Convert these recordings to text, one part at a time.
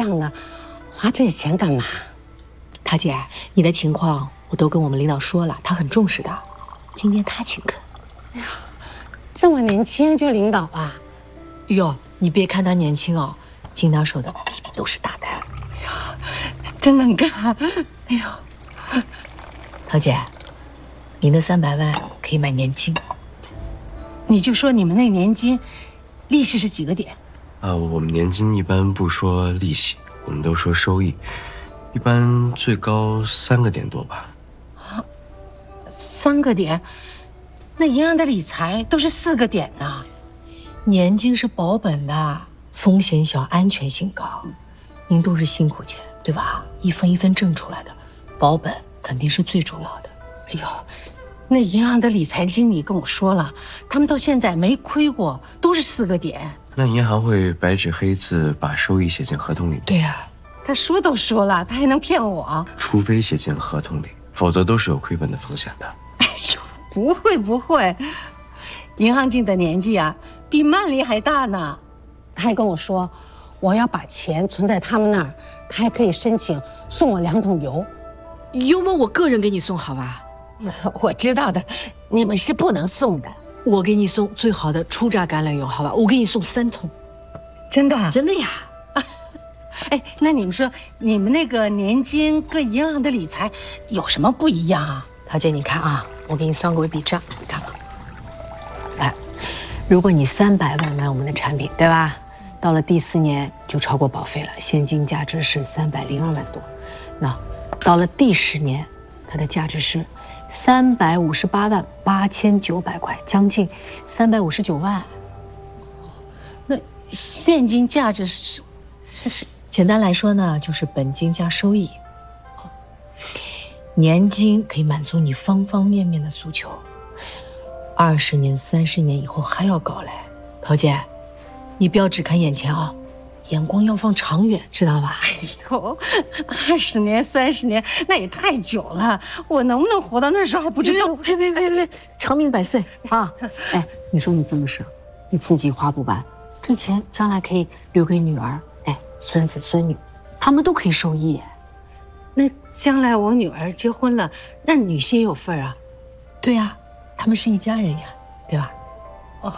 样的，花这些钱干嘛？ 桃姐，你的情况我都跟我们领导说了，他很重视的。今天他请客。 哎呀，这么年轻就领导啊？ 哟，你别看他年轻哦，经他手的比比都是大单。 哎呀，真能干！哎呦， 桃姐，你那300万可以买年金。 你就说你们那年金利息是几个点？ 我们年金一般不说利息，我们都说收益，一般最高3个点多吧。 啊，3个点？那银行的理财都是4个点呢。 年金是保本的，风险小，安全性高。您都是辛苦钱，对吧？一分一分挣出来的，保本肯定是最重要的。 哎呦，那银行的理财经理跟我说了，他们到现在没亏过，都是4个点。 那银行会白纸黑字把收益写进合同里吗？ 对呀， 他说都说了，他还能骗我？ 除非写进合同里，否则都是有亏本的风险的。 哎呦，不会不会，银行进的年纪啊，比曼丽还大呢。他还跟我说，我要把钱存在他们那儿，他还可以申请送我2桶油。 油吗？我个人给你送好吧？ 我知道的，你们是不能送的。 我给你送最好的初榨橄榄油，好吧？我给你送3桶。 真的？ 真的呀。 哎，那你们说，你们那个年金跟银行的理财有什么不一样啊？ 桃姐，你看啊，我给你算过一笔账，你看吧。哎，如果你300万买我们的产品，对吧？到了第4年就超过保费了，现金价值是302万多。那到了第10年，它的价值是358万8900块，将近359万。 那现金价值是简单来说呢，就是本金加收益。年金可以满足你方方面面的诉求，20年、30年以后还要高嘞。桃姐，你不要只看眼前啊，眼光要放长远，知道吧？ 哎呦，20年、30年，那也太久了，我能不能活到那时候还不知道。 呸，长命百岁啊！哎，你说你这么省，你自己花不完，这钱将来可以留给女儿，哎，孙子孙女，他们都可以受益。 那将来我女儿结婚了，那女婿也有份啊？ 对呀，他们是一家人呀，对吧？ 哦。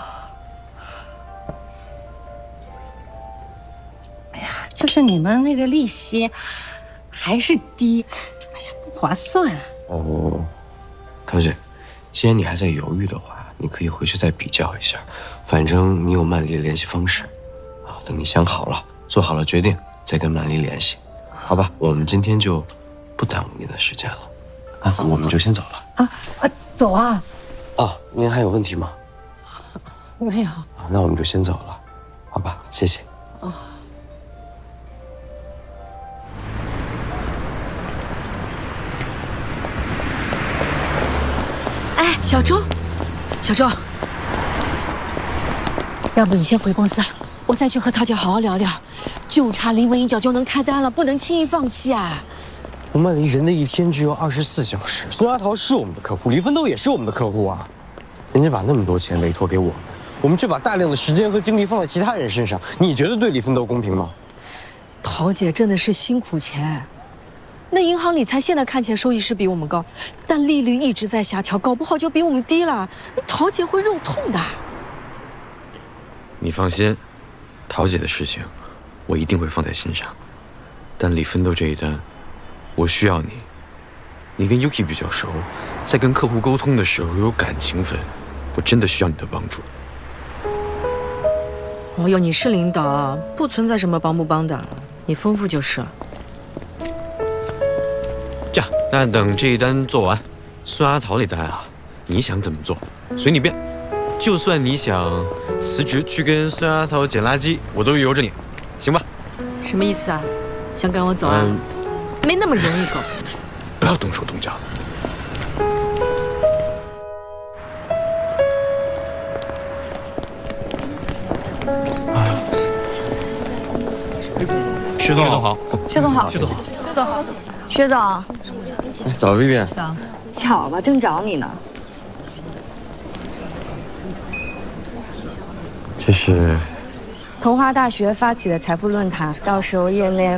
就是你们那个利息还是低，哎呀，不划算啊。 哦，桃姐，既然你还在犹豫的话，你可以回去再比较一下，反正你有曼丽的联系方式，等你想好了，做好了决定，再跟曼丽联系，好吧？我们今天就不耽误您的时间了，我们就先走了。 走啊？ 您还有问题吗？ 没有。 那我们就先走了，好吧？谢谢。 小周，要不你先回公司，我再去和桃姐好好聊聊，就差临门一脚就能开单了，不能轻易放弃啊！ 胡曼黎人的一天只有24小时，孙阿桃是我们的客户，李奋斗也是我们的客户啊，人家把那么多钱委托给我们，我们却把大量的时间和精力放在其他人身上，你觉得对李奋斗公平吗？ 桃姐真的是辛苦钱。那银行理财现在看起来收益是比我们高，但利率一直在下调，搞不好就比我们低了。那桃姐会肉痛的。 你放心，桃姐的事情我一定会放在心上。但李奋斗这一单，我需要你。你跟 Yuki 比较熟，在跟客户沟通的时候有感情分，我真的需要你的帮助。 哦哟，你是领导，不存在什么帮不帮的，你吩咐就是了。 这样，那等这一单做完，孙阿桃那单啊，你想怎么做，随你便。就算你想辞职去跟孙阿桃捡垃圾，我都由着你，行吧？ 什么意思啊？想赶我走啊？没那么容易，告诉你。 不要动手动脚的。 薛总好， 薛总好， 薛总好， 薛总好，薛总。 早，Vivian。 早。巧了，正找你呢。 这是同华大学发起的财富论坛，到时候业内